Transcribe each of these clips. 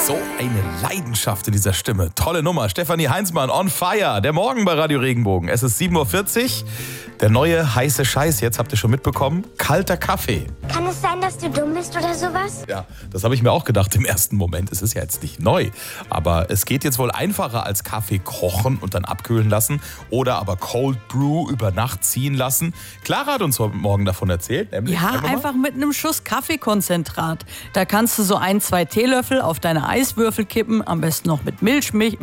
So eine Leidenschaft in dieser Stimme. Tolle Nummer. Stefanie Heinzmann, on fire. Der Morgen bei Radio Regenbogen. Es ist 7.40 Uhr. Der neue heiße Scheiß, jetzt habt ihr schon mitbekommen, kalter Kaffee. Kann es sein, dass du dumm bist oder sowas? Ja, das habe ich mir auch gedacht im ersten Moment. Es ist ja jetzt nicht neu. Aber es geht jetzt wohl einfacher als Kaffee kochen und dann abkühlen lassen. Oder aber Cold Brew über Nacht ziehen lassen. Clara hat uns heute Morgen davon erzählt. Ja, einfach mit einem Schuss Kaffeekonzentrat. Da kannst du so 1-2 Teelöffel auf deine Eiswürfel kippen. Am besten noch mit Milchmische.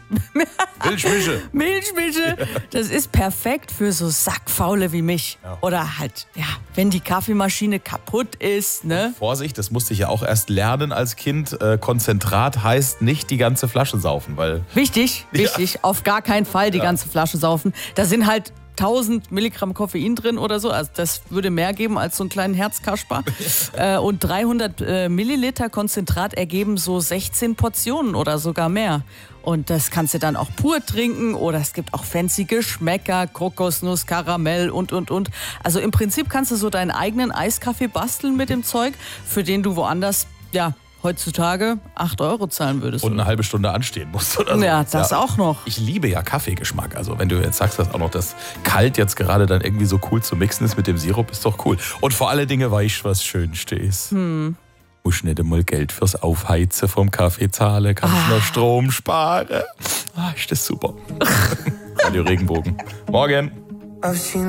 Das ist perfekt für so Sackfaule wie mich. Ja. Oder halt, ja, wenn die Kaffeemaschine kaputt ist, ne? Vorsicht, das musste ich ja auch erst lernen als Kind. Konzentrat heißt nicht die ganze Flasche saufen, weil... Wichtig, auf gar keinen Fall die ganze Flasche saufen. Da sind halt 1000 Milligramm Koffein drin oder so. Also das würde mehr geben als so einen kleinen Herzkasper. Und 300 Milliliter Konzentrat ergeben so 16 Portionen oder sogar mehr. Und das kannst du dann auch pur trinken oder es gibt auch fancy Geschmäcker, Kokosnuss, Karamell und. Also im Prinzip kannst du so deinen eigenen Eiskaffee basteln mit dem Zeug, für den du woanders, ja, heutzutage 8 € zahlen würdest. Und eine halbe Stunde anstehen musst oder so. Ja, das auch noch. Ich liebe ja Kaffeegeschmack. Also wenn du jetzt sagst, dass auch noch das kalt jetzt gerade dann irgendwie so cool zu mixen ist mit dem Sirup, ist doch cool. Und vor alle Dinge weißt, was schön stehst. Musst nicht einmal Geld fürs Aufheizen vom Kaffee zahlen, kannst noch Strom sparen. Ist das super. Radio Regenbogen. Morgen.